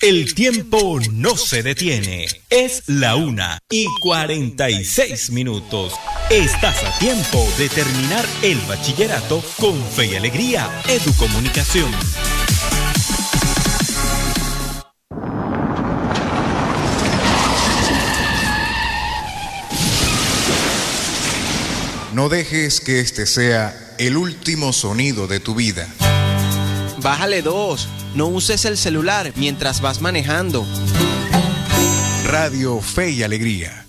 El tiempo no se detiene. Es la 1:46. Estás a tiempo de terminar el bachillerato con Fe y Alegría Educomunicación. No dejes que este sea el último sonido de tu vida. Bájale 2. No uses el celular mientras vas manejando. Radio Fe y Alegría.